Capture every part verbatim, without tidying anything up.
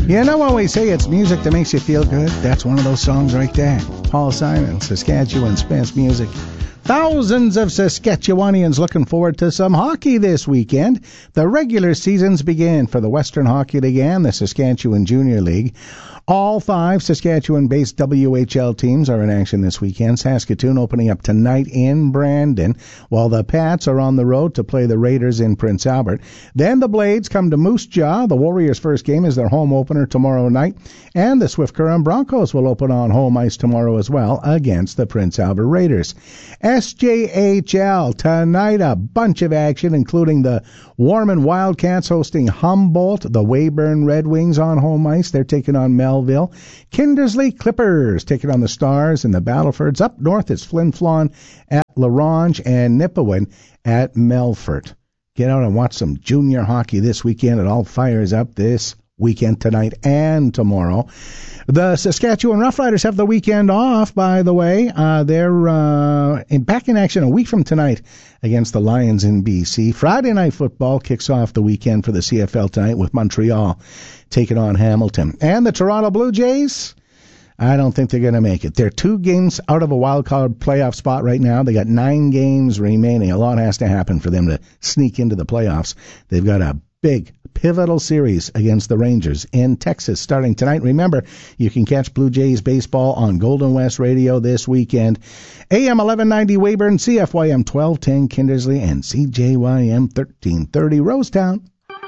You know when we say it's music that makes you feel good? That's one of those songs right there. Paul Simon, Saskatchewan's best music. Thousands of Saskatchewanians looking forward to some hockey this weekend. The regular seasons begin for the Western Hockey League and the Saskatchewan Junior League. All five Saskatchewan-based W H L teams are in action this weekend. Saskatoon opening up tonight in Brandon, while the Pats are on the road to play the Raiders in Prince Albert. Then the Blades come to Moose Jaw. The Warriors' first game is their home opener tomorrow night, and the Swift Current Broncos will open on home ice tomorrow as well against the Prince Albert Raiders. S J H L tonight, a bunch of action, including the Warman Wildcats hosting Humboldt, the Weyburn Red Wings on home ice. They're taking on Melville. Kindersley Clippers taking on the Stars, and the Battlefords. Up north is Flin Flon at LaRange and Nipawin at Melfort. Get out and watch some junior hockey this weekend. It all fires up this weekend, tonight and tomorrow. The Saskatchewan Roughriders have the weekend off, by the way. Uh, they're uh, in, back in action a week from tonight against the Lions in B C. Friday Night Football kicks off the weekend for the C F L tonight with Montreal taking on Hamilton. And the Toronto Blue Jays, I don't think they're going to make it. They're two games out of a wild card playoff spot right now. They got nine games remaining. A lot has to happen for them to sneak into the playoffs. They've got a big, pivotal series against the Rangers in Texas starting tonight. Remember, you can catch Blue Jays baseball on Golden West Radio this weekend. A M eleven ninety Weyburn, C F Y M twelve ten Kindersley, and C J Y M thirteen thirty Rosetown.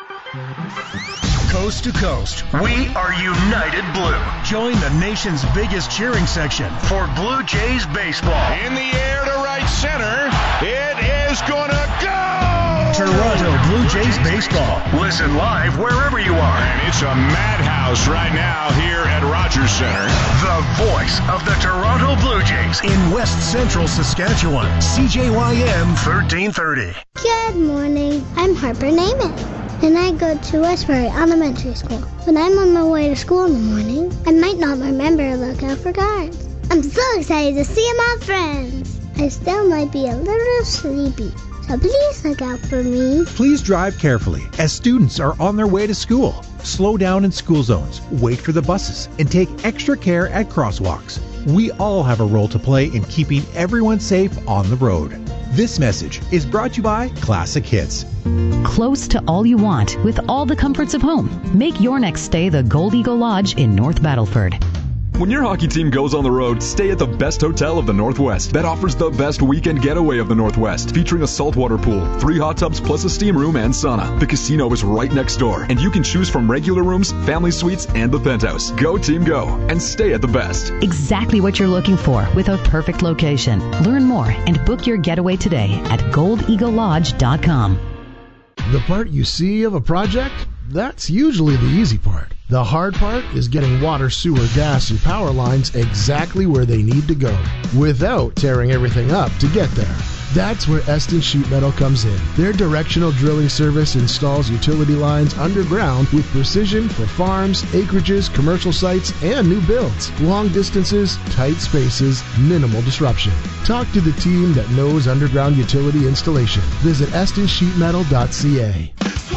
Coast to coast, we are United Blue. Join the nation's biggest cheering section for Blue Jays baseball. In the air to right center, it is gonna go! Toronto Blue Jays baseball. Listen live wherever you are. And it's a madhouse right now here at Rogers Center. The voice of the Toronto Blue Jays in West Central Saskatchewan. C J Y M thirteen thirty. Good morning. I'm Harper Naiman, and I go to Westbury Elementary School. When I'm on my way to school in the morning, I might not remember to look out for guards. I'm so excited to see my friends. I still might be a little sleepy, so please look out for me. Please drive carefully as students are on their way to school. Slow down in school zones, wait for the buses, and take extra care at crosswalks. We all have a role to play in keeping everyone safe on the road. This message is brought to you by Classic Hits. Close to all you want with all the comforts of home. Make your next stay the Gold Eagle Lodge in North Battleford. When your hockey team goes on the road, stay at the best hotel of the Northwest. That offers the best weekend getaway of the Northwest, featuring a saltwater pool, three hot tubs plus a steam room and sauna. The casino is right next door, and you can choose from regular rooms, family suites, and the penthouse. Go team go, and stay at the best. Exactly what you're looking for with a perfect location. Learn more and book your getaway today at gold eagle lodge dot com. The part you see of a project? That's usually the easy part. The hard part is getting water, sewer, gas, and power lines exactly where they need to go, without tearing everything up to get there. That's where Eston Sheet Metal comes in. Their directional drilling service installs utility lines underground with precision for farms, acreages, commercial sites, and new builds. Long distances, tight spaces, minimal disruption. Talk to the team that knows underground utility installation. Visit eston sheet metal dot c a.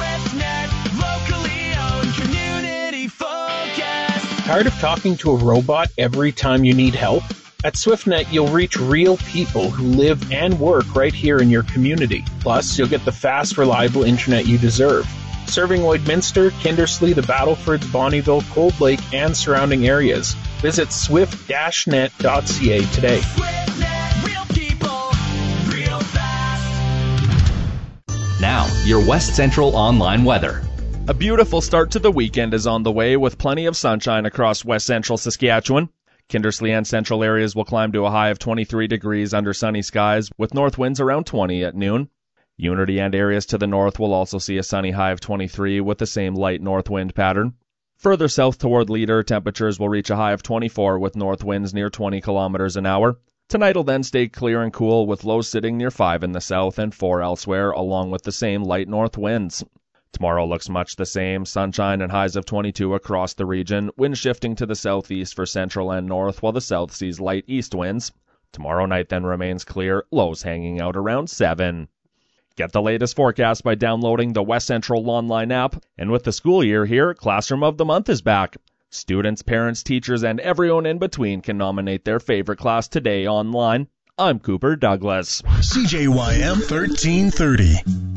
Tired of talking to a robot every time you need help? At SwiftNet, you'll reach real people who live and work right here in your community. Plus, you'll get the fast, reliable internet you deserve. Serving Lloydminster, Kindersley, the Battlefords, Bonnyville, Cold Lake, and surrounding areas. Visit swift dash net dot c a today. SwiftNet, real people, real fast. Now, your West Central online weather. A beautiful start to the weekend is on the way with plenty of sunshine across West Central Saskatchewan. Kindersley and central areas will climb to a high of twenty-three degrees under sunny skies, with north winds around twenty at noon. Unity and areas to the north will also see a sunny high of twenty-three with the same light north wind pattern. Further south toward Leader, temperatures will reach a high of twenty-four with north winds near twenty kilometers an hour. Tonight will then stay clear and cool with lows sitting near five in the south and four elsewhere, along with the same light north winds. Tomorrow looks much the same, sunshine and highs of twenty-two across the region, wind shifting to the southeast for central and north, while the south sees light east winds. Tomorrow night then remains clear, lows hanging out around seven. Get the latest forecast by downloading the West Central Online app, and with the school year here, Classroom of the Month is back. Students, parents, teachers, and everyone in between can nominate their favorite class today online. I'm Cooper Douglas. C J Y M thirteen thirty.